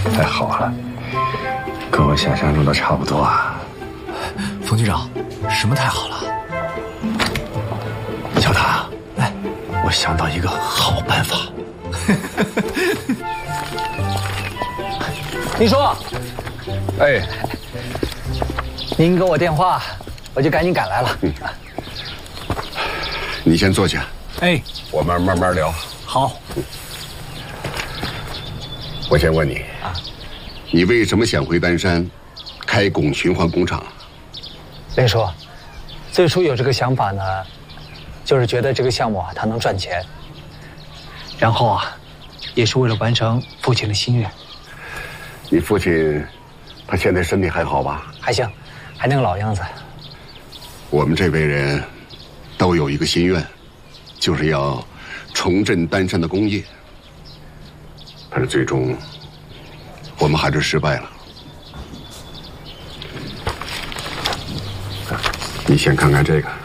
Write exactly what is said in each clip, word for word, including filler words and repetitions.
太好了，跟我想象中的差不多啊。 冯局长，什么太好了？ 小唐，哎，我想到一个好办法。 林叔， 哎， 您给我电话，我就赶紧赶来了。 嗯，你先坐下。 哎， 我们慢慢聊。 好。 我先问你啊，你为什么想回丹山开汞循环工厂？ 林叔，最初有这个想法呢，就是觉得这个项目啊，它能赚钱。然后啊，也是为了完成父亲的心愿。 你父亲，他现在身体还好吧？ 还行，还那个老样子。 我们这辈人都有一个心愿，就是要重振丹山的工业。但是最终，我们还是失败了。你先看看这个，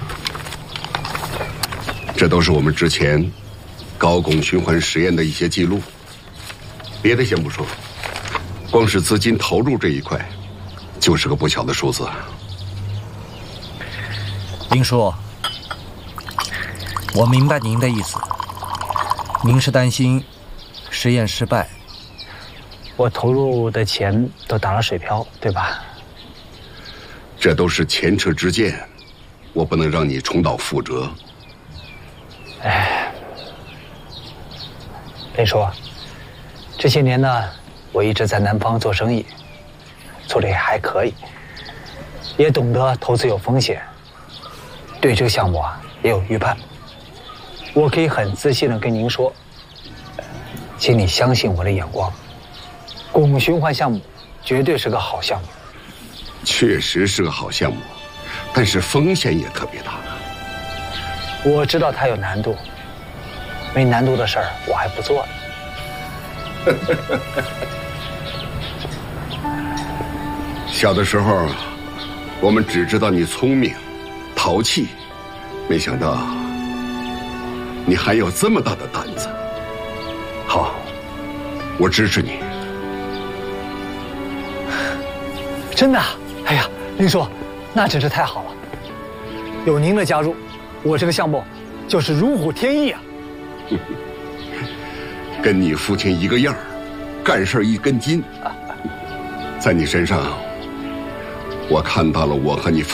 这都是我们之前高汞循环实验的一些记录。别的先不说，光是资金投入这一块，就是个不小的数字。 林叔，我明白您的意思，您是担心实验失败。 我投入的钱都打了水漂，对吧？ 这都是前车之鉴，我不能让你重蹈覆辙。 哎，林叔，这些年呢，我一直在南方做生意，做得也还可以，也懂得投资有风险，对这个项目啊也有预判。我可以很自信地跟您说，请你相信我的眼光，汞循环项目绝对是个好项目。 确实是个好项目，但是风险也特别大。 我知道它有难度，没难度的事儿我还不做呢。 小的时候，我们只知道你聪明、淘气，没想到你还有这么大的胆子。好，我支持你。 真的？哎呀，林叔，那真是太好了！有您的加入，我这个项目就是如虎添翼啊！ 跟你父亲一个样儿，干事一根筋。在你身上，我看到了我和你父